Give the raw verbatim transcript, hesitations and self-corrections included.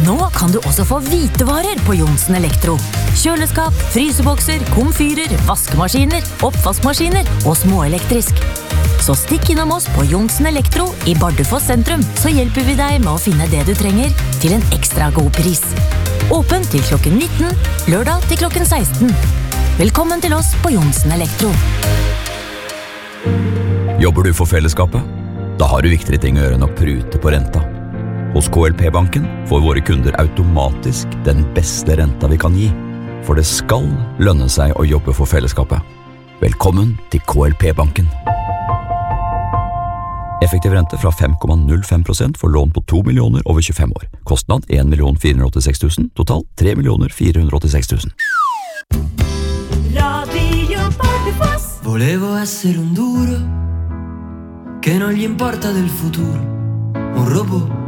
Nå kan du også få hvitevarer på Johnsen Elektro. Kjøleskap, frysebokser, komfyrer, vaskemaskiner, oppvaskmaskiner og småelektrisk. Så stikk innom oss på Johnsen Elektro i Bardufoss sentrum, så hjelper vi deg med å finne det du trenger til en ekstra god pris. Åpen til klokken nitten, lørdag til klokken seksten. Velkommen til oss på Johnsen Elektro. Jobber du for fellesskapet? Da har du viktigere ting å gjøre enn å prute på renta. Hos K L P-banken får våre kunder automatisk den beste renta vi kan gi. For det skal lønne seg å jobbe for fellesskapet. Velkommen til K L P-banken. Effektiv rente fra fem komma null fem prosent for lån på to millioner over tjuefem år. Kostnad en million fire hundre åttiseks tusen, totalt tre millioner fire hundre åttiseks tusen. Radio Bardufoss. Volevo essere un duro che non gli importa del futuro, un robot